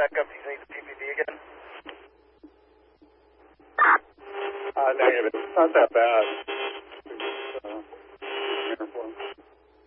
back up. Do you think the PPD again? Negative. It's not that bad.